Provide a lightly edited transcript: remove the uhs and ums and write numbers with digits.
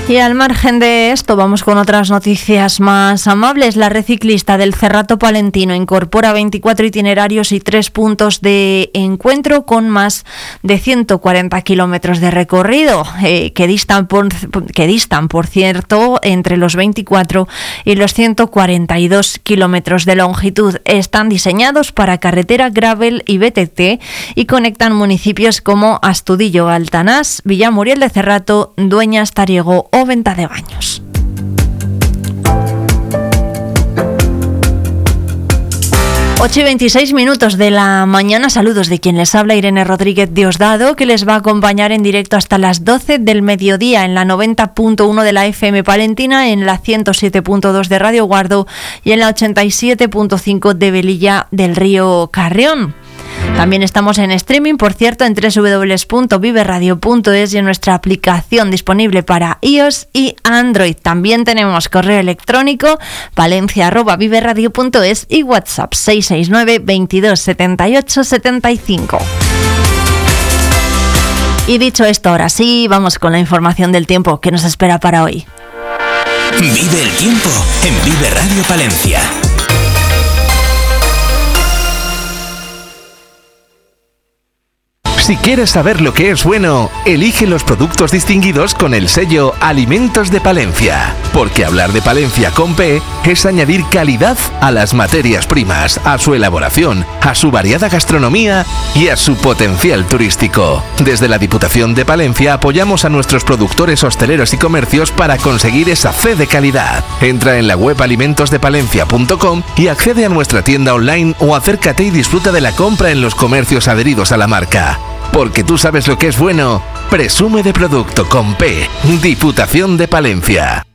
Y al margen de esto, vamos con otras noticias más amables. La red ciclista del Cerrato Palentino incorpora 24 itinerarios y 3 puntos de encuentro con más de 140 kilómetros de recorrido, que distan, por cierto, entre los 24 y los 142 kilómetros de longitud. Están diseñados para carretera, gravel y BTT y conectan municipios como Astudillo, Altanás, Villamuriel de Cerrato, Dueñas, Tariego o Venta de Baños. Ocho y 26 minutos de la mañana. Saludos de quien les habla, Irene Rodríguez Diosdado, que les va a acompañar en directo hasta las 12 del mediodía en la 90.1 de la FM Palentina, en la 107.2 de Radio Guardo y en la 87.5 de Velilla del Río Carrión. También estamos en streaming, por cierto, en www.viveradio.es y en nuestra aplicación disponible para iOS y Android. También tenemos correo electrónico palencia@viveradio.es y WhatsApp 669 22 78 75. Y dicho esto, ahora sí, vamos con la información del tiempo que nos espera para hoy. Vive el tiempo en Vive Radio Palencia. Si quieres saber lo que es bueno, elige los productos distinguidos con el sello Alimentos de Palencia. Porque hablar de Palencia con P es añadir calidad a las materias primas, a su elaboración, a su variada gastronomía y a su potencial turístico. Desde la Diputación de Palencia apoyamos a nuestros productores hosteleros y comercios para conseguir esa fe de calidad. Entra en la web alimentosdepalencia.com y accede a nuestra tienda online o acércate y disfruta de la compra en los comercios adheridos a la marca. Porque tú sabes lo que es bueno, presume de producto con P. Diputación de Palencia.